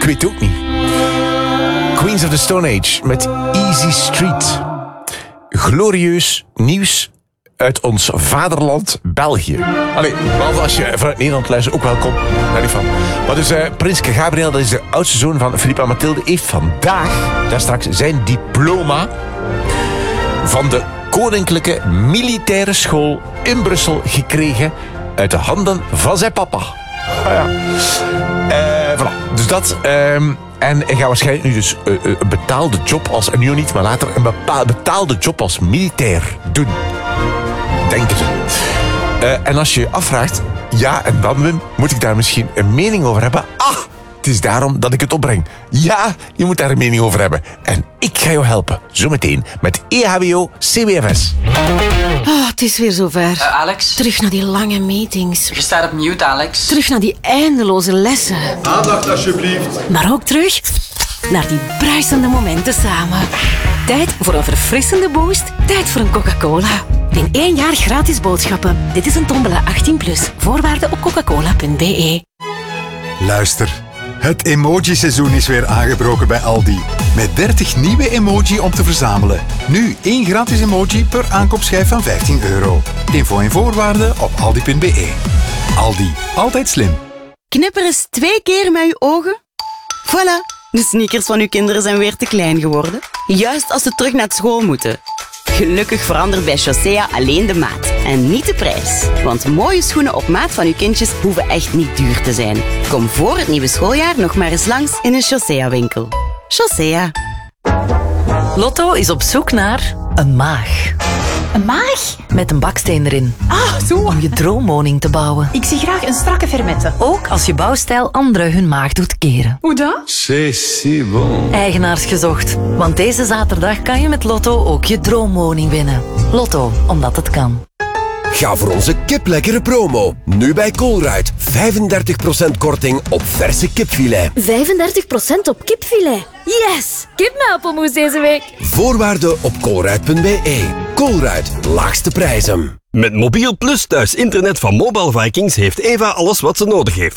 weet het ook niet. Queens of the Stone Age met Easy Street. Glorieus nieuws uit ons vaderland België. Allee, behalve als je vanuit Nederland luistert, ook welkom. Daar niet van. Maar dus prins Gabriel, dat is de oudste zoon van Filippa Mathilde, heeft vandaag, daar straks, zijn diploma van de Koninklijke Militaire School in Brussel gekregen uit de handen van zijn papa. Voilà. Dus dat... En hij gaat waarschijnlijk nu dus een betaalde job als... En nu niet, maar later een betaalde job als militair doen. Denken ze. En als je je afvraagt... Ja, en dan, Wim, moet ik daar misschien een mening over hebben? Het is daarom dat ik het opbreng. Ja, je moet daar een mening over hebben. En ik ga jou helpen. Zometeen met EHBO-CBFS. Het is weer zover. Alex? Terug naar die lange meetings. Je staat op mute, Alex. Terug naar die eindeloze lessen. Aandacht alsjeblieft. Maar ook terug naar die bruisende momenten samen. Tijd voor een verfrissende boost. Tijd voor een Coca-Cola. In 1 jaar gratis boodschappen. Dit is een tombola 18+. Voorwaarden op coca-cola.be. Luister. Het emoji-seizoen is weer aangebroken bij Aldi. Met 30 nieuwe emoji om te verzamelen. Nu 1 gratis emoji per aankoopschijf van €15. Info en voorwaarden op aldi.be. Aldi. Altijd slim. Knipper eens 2 keer met uw ogen. Voilà. De sneakers van uw kinderen zijn weer te klein geworden. Juist als ze terug naar school moeten. Gelukkig verandert bij Chaussea alleen de maat en niet de prijs. Want mooie schoenen op maat van uw kindjes hoeven echt niet duur te zijn. Kom voor het nieuwe schooljaar nog maar eens langs in een Chaussea-winkel. Chaussea. Lotto is op zoek naar een maag. Een maag? Met een baksteen erin. Zo. Om je droomwoning te bouwen. Ik zie graag een strakke fermette. Ook als je bouwstijl anderen hun maag doet keren. Hoe dan? C'est si bon. Eigenaars gezocht. Want deze zaterdag kan je met Lotto ook je droomwoning winnen. Lotto, omdat het kan. Ga voor onze kiplekkere promo. Nu bij Colruyt. 35% korting op verse kipfilet. 35% op kipfilet. Yes! Kip met appelmoes deze week. Voorwaarden op colruyt.be. Colruyt, laagste prijzen. Met Mobiel Plus thuis internet van Mobile Vikings heeft Eva alles wat ze nodig heeft.